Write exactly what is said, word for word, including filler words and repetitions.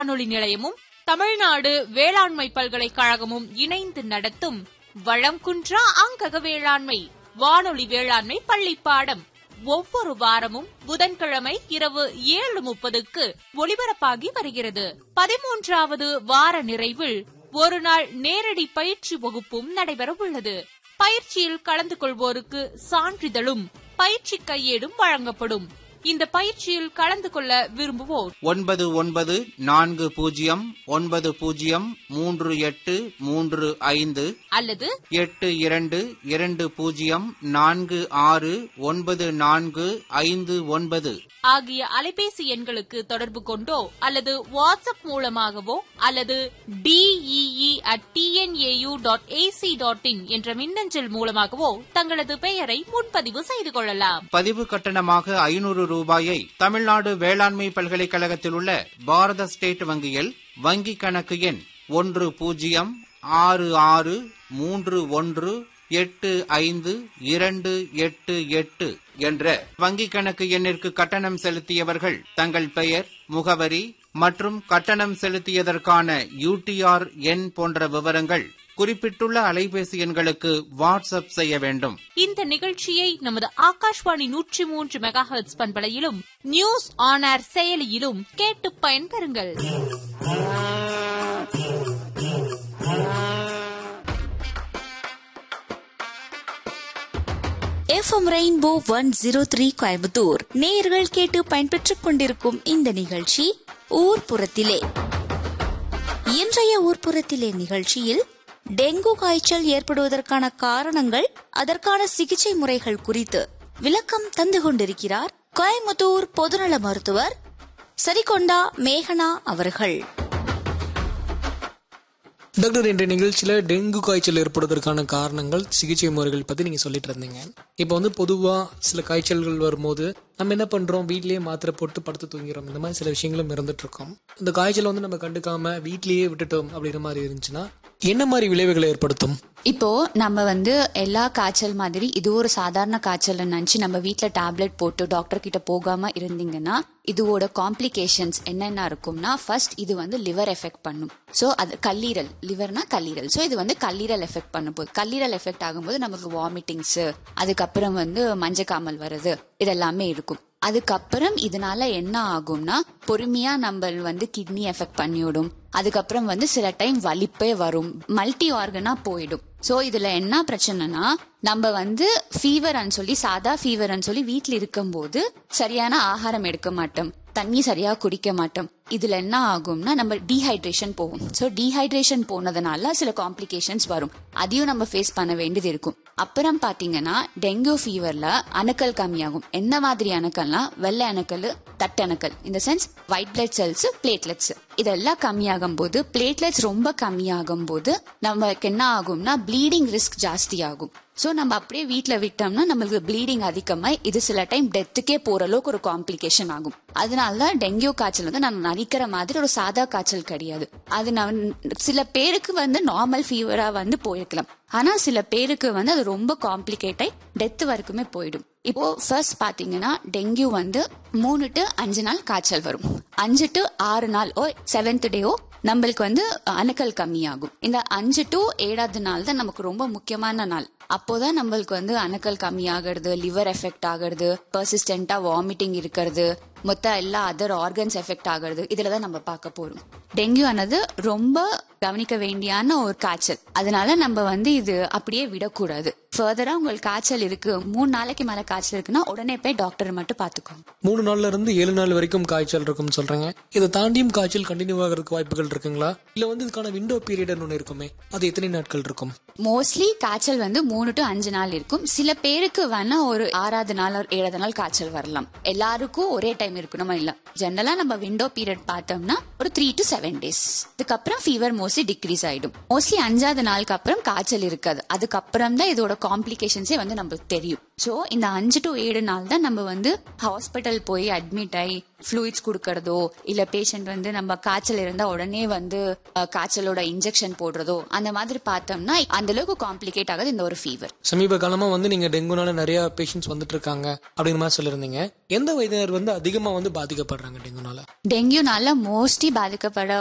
வானொலி நிலையமும் தமிழ்நாடு வேளாண்மை பல்கலைக்கழகமும் இணைந்து நடத்தும் வளம் குன்றா அங்கக வேளாண்மை வானொலி வேளாண்மை பள்ளி பாடம் ஒவ்வொரு வாரமும் புதன்கிழமை இரவு ஏழு முப்பதுக்கு ஒலிபரப்பாகி வருகிறது. பதிமூன்றாவது வார நிறைவில் ஒரு நாள் நேரடி பயிற்சி வகுப்பும் நடைபெறவுள்ளது. பயிற்சியில் கலந்து கொள்வோருக்கு சான்றிதழும் பயிற்சி கையேடும் வழங்கப்படும். இந்த பயிற்சியில் கலந்து கொள்ள விரும்புவோர் ஒன்பது ஒன்பது நான்கு பூஜ்ஜியம் ஒன்பது பூஜ்ஜியம் மூன்று எட்டு மூன்று ஐந்து அல்லது எட்டு இரண்டு இரண்டு பூஜ்ஜியம் நான்கு ஆறு ஒன்பது நான்கு ஐந்து ஒன்பது ஆகிய அலைபேசி எண்களுக்கு தொடர்பு கொண்டோ அல்லது வாட்ஸ்அப் மூலமாகவோ அல்லது DEE at TNAU dot AC dot in என்ற மின்னஞ்சல் மூலமாகவோ தங்களது பெயரை முன்பதிவு செய்து கொள்ளலாம். பதிவு கட்டணமாக ஐநூறு ரூபாயை தமிழ்நாடு வேளாண்மை பல்கலைக்கழகத்தில் உள்ள பாரத ஸ்டேட் வங்கியில் வங்கி கணக்கு எண் ஒன்று பூஜ்ஜியம் ஆறு ஆறு மூன்று ஒன்று எட்டு ஐந்து இரண்டு எட்டு எட்டு என்ற வங்கி கணக்கு எண்ணிற்கு கட்டணம் செலுத்தியவர்கள் தங்கள் பெயர், முகவரி மற்றும் கட்டணம் செலுத்தியதற்கான யூடிஆர் எண் போன்ற விவரங்கள் குறிப்பிட்டுள்ள அலைபேசி எண்களுக்கு வாட்ஸ்அப் செய்ய வேண்டும். இந்த நிகழ்ச்சியை நமது ஆகாஷ்வாணி நூற்றி மூன்று mega hertz பண்பலையிலும் news on air செயலியிலும் கேட்டு பயன்பெறுங்கள். FM rainbow one zero three Coimbatore நேயர்கள் கேட்டு பயன்பெற்றுக் கொண்டிருக்கும் இந்த நிகழ்ச்சி ஊர்ப்புறத்திலே. இன்றைய ஊர்ப்புறத்திலே நிகழ்ச்சியில் டெங்கு காய்ச்சல் ஏற்படுவதற்கான காரணங்கள், அதற்கான சிகிச்சை முறைகள் குறித்து விளக்கம் தந்து கொண்டிருக்கிறார் கோயம்புத்தூர் பொதுநல மருத்துவர் சரிகொண்டா மேகனா அவர்கள். டாக்டர், இன்றைய நிகழ்ச்சியில டெங்கு காய்ச்சல் ஏற்படுவதற்கான காரணங்கள், சிகிச்சை முறைகள் பத்தி நீங்க சொல்லிட்டு இருந்தீங்க. இப்ப வந்து பொதுவா சில காய்ச்சல்கள் வரும்போது நம்ம என்ன பண்றோம், வீட்லயே மாத்திரை போட்டு படுத்து தூங்கிறோம். இந்த மாதிரி சில விஷயங்களும் இருந்துட்டு இருக்கோம். இந்த காய்ச்சல் வந்து நம்ம கண்டுக்காம வீட்லயே விட்டுட்டோம் அப்படிங்கிற மாதிரி இருந்துச்சுன்னா என்ன மாதிரி விளைவுகளை ஏற்படுத்தும்? இப்போ நம்ம வந்து எல்லா காய்ச்சல் மாதிரி இது ஒரு சாதாரண காய்ச்சல் நினைச்சு நம்ம வீட்டுல டேப்லெட் போட்டு டாக்டர் கிட்ட போகாம இருந்தீங்கன்னா இதுவோட காம்ப்ளிகேஷன்ஸ் என்னென்ன இருக்கும்னா, ஃபர்ஸ்ட் இது வந்து லிவர் எஃபெக்ட் பண்ணும். சோ அது கல்லீரல், லிவர்னா கல்லீரல். சோ இது வந்து கல்லீரல் எஃபெக்ட் பண்ணும் போது, கல்லீரல் எஃபெக்ட் ஆகும்போது நமக்கு வாமிட்டிங்ஸ், அதுக்கப்புறம் வந்து மஞ்சக்காமல் வருது, இதெல்லாமே இருக்கும். அதுக்கப்புறம் இதனால என்ன ஆகும்னா பொறுமையா நம்ம வந்து கிட்னி எஃபெக்ட் பண்ணிவிடும். அதுக்கப்புறம் வந்து சில டைம் வலிப்பே வரும், மல்டி ஆர்கனா போயிடும். சோ இதுல என்ன பிரச்சனைனா, நம்ம வந்து ஃபீவர்னு சொல்லி சாதா ஃபீவர்னு சொல்லி வீட்டுல இருக்கும் போது சரியான ஆகாரம் எடுக்க மாட்டோம், தண்ணி சரியா குடிக்க மாட்டோம். இதுல என்ன ஆகும்னா நம்ம டீஹைட்ரேஷன் போகும். சோ டீஹைட்ரேஷன் போனதுனால சில காம்ப்ளிகேஷன்ஸ் வரும், அதையும் நம்ம ஃபேஸ் பண்ண வேண்டியது இருக்கும். அப்புறம் பாத்தீங்கன்னா டெங்கு ஃபீவர்ல அணுக்கள் கம்மியாகும். என்ன மாதிரி அணுக்கள்னா வெள்ளை அணுக்கள், தட்டு அணுக்கள், இந்த sense white blood cells, platelets, இதெல்லாம் கம்மியாகும் போது, பிளேட்லெட்ஸ் ரொம்ப கம்மியாகும் போது நமக்கு என்ன ஆகும்னா ப்ளீடிங் ரிஸ்க் ஜாஸ்தி ஆகும். சோ நம்ம அப்படியே வீட்டுல விட்டோம்னா நம்மளுக்கு ப்ளீடிங் அதிகமாய் இது சில டைம் டெத்துக்கே போற அளவுக்கு ஒரு காம்ப்ளிகேஷன் ஆகும். அதனாலதான் டெங்கு காய்ச்சல் வந்து நம்ம நினைக்கிற மாதிரி ஒரு சாதா காய்ச்சல் கிடையாது. அது நம்ம சில பேருக்கு வந்து நார்மல் ஃபீவரா வந்து போயிருக்கலாம், ஆனா சில பேருக்கு வந்து அது ரொம்ப காம்ப்ளிகேட் ஆகி டெத் வரைக்குமே போயிடும். இப்போ ஃபர்ஸ்ட் பாத்தீங்கன்னா டெங்கு வந்து மூணு டு அஞ்சு நாள் காய்ச்சல் வரும். அஞ்சு டு ஆறு நாள் ஓ செவன்த் டேயோ நம்மளுக்கு வந்து அணுக்கள் கம்மியாகும். இந்த அஞ்சு டு ஏழாவது நாள் தான் நமக்கு ரொம்ப முக்கியமான நாள். அப்போதான் நம்மளுக்கு வந்து அணுக்கள் கம்மியாகிறது, லிவர் எஃபெக்ட் ஆகிறது, பர்சிஸ்டன்டா வாமிட்டிங் இருக்கிறது, மொத்த எல்லா அதர் ஆர்கன்ஸ் எஃபெக்ட் ஆகிறது, இதுலதான் நம்ம பார்க்க போறோம். டெங்கு ஆனது ரொம்ப கவனிக்க வேண்டியான ஒரு காய்ச்சல். அதனால நம்ம வந்து இது அப்படியே விடக்கூடாது. ஃபர்தரா உங்களுக்கு காய்ச்சல் இருக்கு, மூணு நாளைக்கு மேல காய்ச்சல் இருக்குன்னா உடனே போய் டாக்டர் மட்டும் பாத்துக்கோங்க. மூணு நாள்ல இருந்து ஏழு நாள் வரைக்கும் காய்ச்சல் இருக்கும்னு சொல்றாங்க. இதை தாண்டியும் காய்ச்சல் கண்டினியூ ஆகிறதுக்கு வாய்ப்புகள் இருக்குங்களா, இல்ல வந்து இதுக்கான விண்டோ பீரியட் ஒன்னு இருக்குமே, அது எத்தனை நாட்கள் இருக்கும்? மோஸ்ட்லி காய்ச்சல் வந்து மூணு டு அஞ்சு நாள் இருக்கும். சில பேருக்கு வேணா ஒரு ஆறாவது நாள் ஏழாவது நாள் காய்ச்சல் வரலாம். எல்லாருக்கும் ஒரே டைம் இருக்கணுமா இல்ல. ஜெனரலா நம்ம விண்டோ பீரியட் பார்த்தோம்னா ஒரு த்ரீ டு செவன் டேஸ். அதுக்கப்புறம் ஃபீவர் மோஸ்ட்லி டிக்ரீஸ் ஆயிடும். மோஸ்ட்லி அஞ்சாவது நாளுக்கு அப்புறம் காய்ச்சல் இருக்காது. அதுக்கப்புறம் தான் இதோட காம்ப்ளிகேஷன்ஸே வந்து நம்மளுக்கு தெரியும். ஸோ இந்த அஞ்சு டு ஏழு நாள் தான் நம்ம வந்து ஹாஸ்பிட்டல் போய் அட்மிட் ஆகி ஃப்ளூயிட்ஸ் கொடுக்கறதோ இல்ல பேஷண்ட் வந்து நம்ம காய்ச்சல் இருந்தா உடனே வந்து காய்ச்சலோட இன்ஜெக்ஷன் போடுறதோ அந்த மாதிரி பார்த்தோம்னா அந்த அளவுக்கு காம்ப்ளிகேட் ஆகுது இந்த ஒரு ஃபீவர். சமீப காலமா வந்து நீங்க டெங்குனால நிறைய பேஷண்ட்ஸ் வந்துட்டு இருக்காங்க அப்படிங்கிற மாதிரி சொல்லிருந்தீங்க. எந்த வயதினர் வந்து அதிகமா வந்து பாதிக்கப்படுறாங்க டெங்குனால? டெங்குனால மோஸ்ட்லி பாதிக்கப்பட